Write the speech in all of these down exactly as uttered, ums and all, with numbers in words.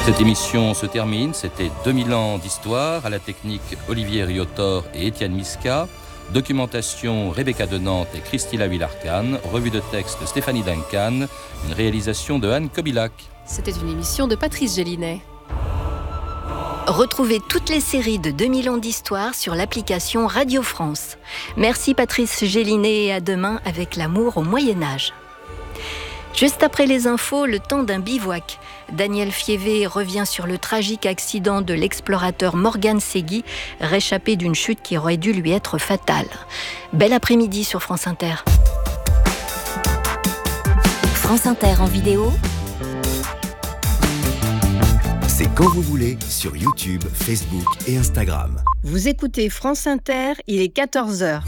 Cette émission se termine. C'était deux mille ans d'histoire. À la technique, Olivier Riotor et Étienne Miska. Documentation, Rebecca Denante et Christina Villarcan. Revue de texte, Stéphanie Duncan. Une réalisation de Anne Kobilac. C'était une émission de Patrice Gélinet. Retrouvez toutes les séries de deux mille ans d'histoire sur l'application Radio France. Merci Patrice Gélinet et à demain avec l'amour au Moyen-Âge. Juste après les infos, le temps d'un bivouac. Daniel Fievé revient sur le tragique accident de l'explorateur Morgan Segui, réchappé d'une chute qui aurait dû lui être fatale. Bel après-midi sur France Inter. France Inter en vidéo. C'est quand vous voulez sur YouTube, Facebook et Instagram. Vous écoutez France Inter, il est quatorze heures.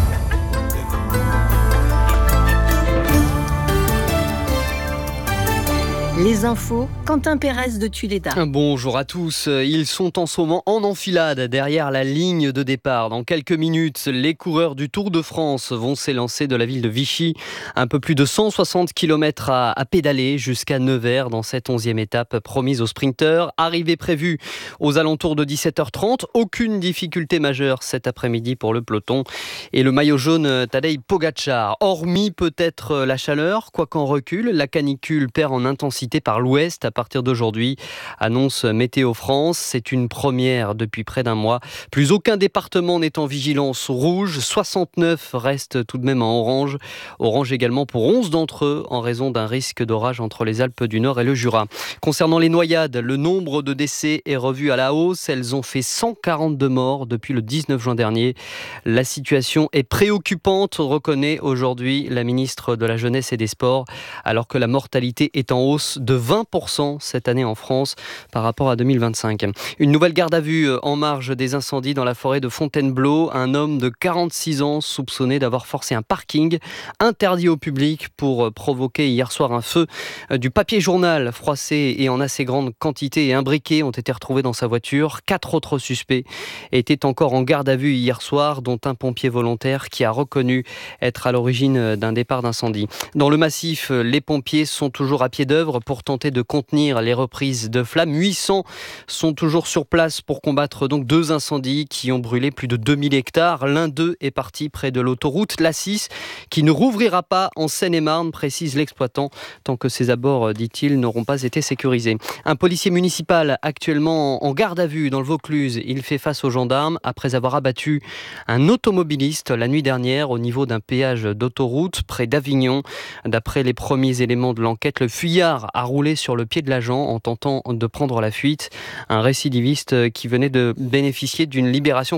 Les infos, Quentin Pérez de Tuléda. Bonjour à tous. Ils sont en ce moment en enfilade derrière la ligne de départ. Dans quelques minutes, les coureurs du Tour de France vont s'élancer de la ville de Vichy. Un peu plus de cent soixante kilomètres à, à pédaler jusqu'à Nevers dans cette onzième étape promise aux sprinteurs. Arrivée prévue aux alentours de dix-sept heures trente. Aucune difficulté majeure cet après-midi pour le peloton. Et le maillot jaune Tadej Pogačar. Hormis peut-être la chaleur, quoi qu'en recul, la canicule perd en intensité par l'ouest à partir d'aujourd'hui, annonce Météo France. C'est une première depuis près d'un mois. Plus aucun département n'est en vigilance rouge. soixante-neuf restent tout de même en orange. Orange également pour onze d'entre eux en raison d'un risque d'orage entre les Alpes du Nord et le Jura. Concernant les noyades, le nombre de décès est revu à la hausse. Elles ont fait cent quarante-deux morts depuis le dix-neuf juin dernier. La situation est préoccupante, reconnaît aujourd'hui la ministre de la Jeunesse et des Sports, alors que la mortalité est en hausse de vingt pour cent cette année en France par rapport à deux mille vingt-cinq. Une nouvelle garde à vue en marge des incendies dans la forêt de Fontainebleau. Un homme de quarante-six ans soupçonné d'avoir forcé un parking interdit au public pour provoquer hier soir un feu. Du papier journal froissé et en assez grande quantité et imbriqué ont été retrouvés dans sa voiture. Quatre autres suspects étaient encore en garde à vue hier soir, dont un pompier volontaire qui a reconnu être à l'origine d'un départ d'incendie. Dans le massif, les pompiers sont toujours à pied d'œuvre pour tenter de contenir les reprises de flammes. huit cents sont toujours sur place pour combattre donc deux incendies qui ont brûlé plus de deux mille hectares. L'un d'eux est parti près de l'autoroute, l'A six, qui ne rouvrira pas en Seine-et-Marne, précise l'exploitant, tant que ses abords, dit-il, n'auront pas été sécurisés. Un policier municipal actuellement en garde à vue dans le Vaucluse. Il fait face aux gendarmes après avoir abattu un automobiliste la nuit dernière au niveau d'un péage d'autoroute près d'Avignon. D'après les premiers éléments de l'enquête, le fuyard a roulé sur le pied de l'agent en tentant de prendre la fuite. Un récidiviste qui venait de bénéficier d'une libération